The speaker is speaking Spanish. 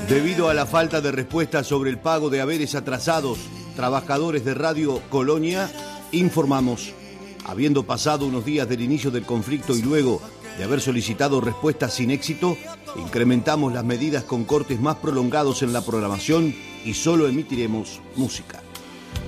Debido a la falta de respuesta sobre el pago de haberes atrasados, trabajadores de Radio Colonia, informamos, habiendo pasado unos días del inicio del conflicto y luego de haber solicitado respuestas sin éxito, incrementamos las medidas con cortes más prolongados en la programación y solo emitiremos música.